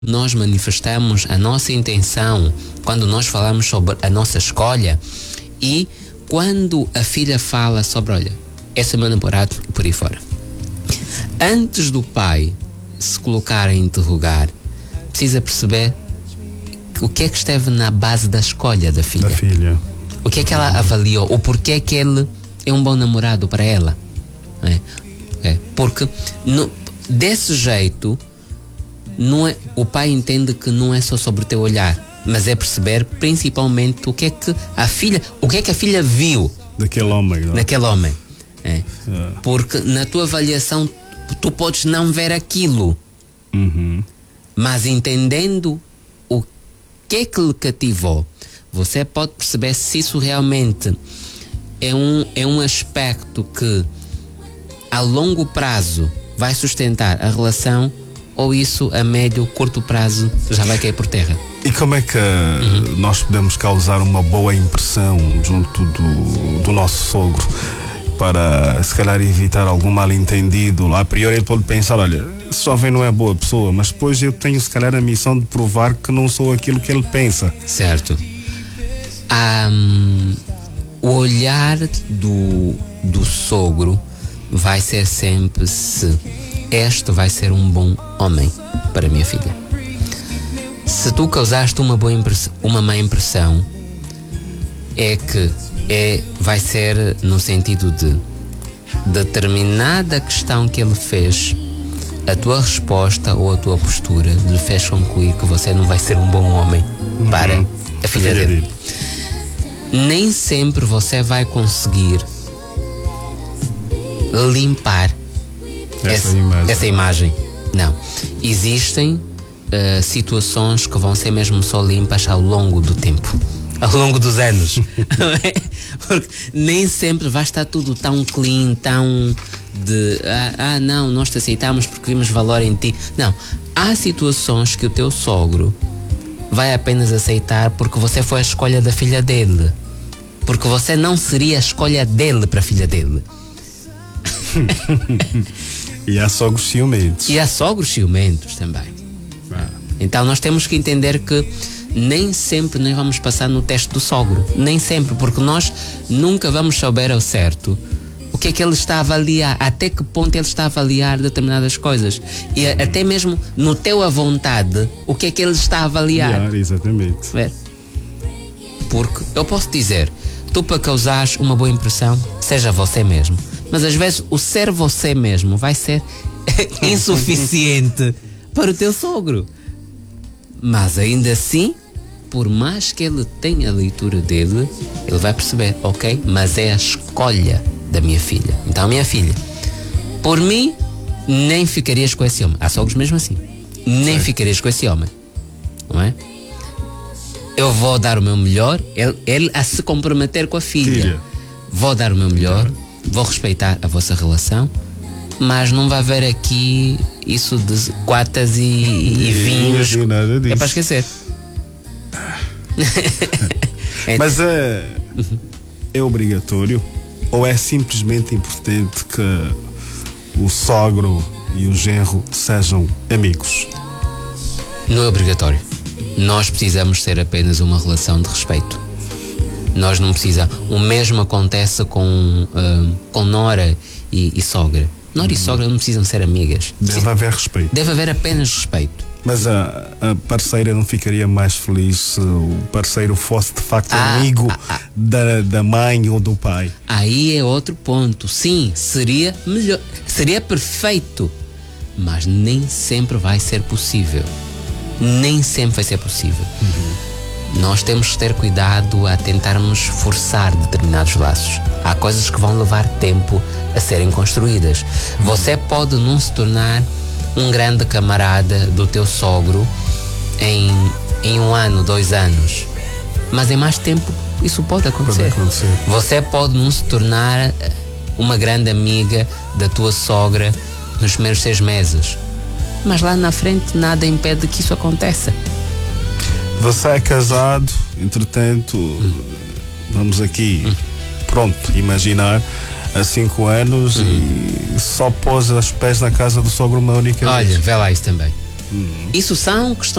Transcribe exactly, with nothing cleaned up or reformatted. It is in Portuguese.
nós manifestamos a nossa intenção quando nós falamos sobre a nossa escolha, e quando a filha fala sobre, olha, esse é o meu namorado, por aí fora. Antes do pai se colocar a interrogar, precisa perceber o que é que esteve na base da escolha da filha. Da filha. O que é que ela avaliou, o porquê que ele é um bom namorado para ela. É, é, porque no, desse jeito, não é, o pai entende que não é só sobre o teu olhar, mas é perceber principalmente o que é que a filha, o que é que a filha viu daquele homem, não? naquele homem. É. É. Ah. Porque na tua avaliação tu podes não ver aquilo, uhum. mas entendendo o que é que lhe cativou, você pode perceber se isso realmente é um, é um aspecto que a longo prazo vai sustentar a relação, ou isso a médio, curto prazo já vai cair por terra. E como é que uhum. nós podemos causar uma boa impressão junto do, do nosso sogro para, se calhar, evitar algum mal-entendido? A priori ele pode pensar, olha, esse jovem não é boa pessoa, mas depois eu tenho, se calhar, a missão de provar que não sou aquilo que ele pensa. Certo. Um, o olhar do, do sogro vai ser sempre se este vai ser um bom homem para a minha filha. Se tu causaste uma boa impressão, uma má impressão, é que é, vai ser no sentido de determinada questão que ele fez, a tua resposta ou a tua postura lhe fez concluir que você não vai ser um bom homem uhum. para a filha dele. Nem sempre você vai conseguir limpar essa, essa, imagem. essa imagem. Não. Existem uh, situações que vão ser mesmo só limpas ao longo do tempo, ao longo dos anos. Não é? Porque nem sempre vai estar tudo tão clean, tão de ah, ah não, nós te aceitamos porque vimos valor em ti. Não. Há situações que o teu sogro vai apenas aceitar porque você foi a escolha da filha dele, porque você não seria a escolha dele para a filha dele. E há sogros ciumentos. E há sogros ciumentos também. Ah. Então nós temos que entender que nem sempre nós vamos passar no teste do sogro. Nem sempre, porque nós nunca vamos saber ao certo o que é que ele está a avaliar, até que ponto ele está a avaliar determinadas coisas. E uhum. até mesmo no teu à vontade, o que é que ele está a avaliar. Yeah, exatamente. Ver? Porque eu posso dizer, tu para causares uma boa impressão, seja você mesmo. Mas às vezes o ser você mesmo vai ser insuficiente para o teu sogro. Mas ainda assim, por mais que ele tenha a leitura dele, ele vai perceber, ok, mas é a escolha da minha filha. Então, minha filha, por mim, nem ficarias com esse homem. Há sogros mesmo assim. Nem Sim. ficarias com esse homem. Não é? Eu vou dar o meu melhor, ele, ele a se comprometer com a filha. filha. Vou dar o meu melhor. Vou respeitar a vossa relação, mas não vai haver aqui isso de quatas e, e vinhos. Nada disso. É para esquecer. Mas é, é obrigatório ou é simplesmente importante que o sogro e o genro sejam amigos? Não é obrigatório. Nós precisamos ter apenas uma relação de respeito. Nós não precisamos. O mesmo acontece com, uh, com nora e, e sogra. Nora hum. e sogra não precisam ser amigas. Deve Precisa, haver respeito. Deve haver apenas respeito. Mas a, a parceira não ficaria mais feliz se o parceiro fosse de facto ah, amigo ah, ah. Da, da mãe ou do pai? Aí é outro ponto. Sim, seria melhor, seria perfeito, mas nem sempre vai ser possível. Nem sempre vai ser possível. Uhum. Nós temos que ter cuidado a tentarmos forçar determinados laços. Há coisas que vão levar tempo a serem construídas. Você pode não se tornar um grande camarada do teu sogro em, em um ano, dois anos. Mas em mais tempo isso pode acontecer. Pode acontecer. Você pode não se tornar uma grande amiga da tua sogra nos primeiros seis meses. Mas lá na frente nada impede que isso aconteça. Você é casado, entretanto, hum. vamos aqui, hum. pronto, imaginar, há cinco anos hum. e só pôs os pés na casa do sogro uma única Olha, vez. vê lá isso também. Isso são questões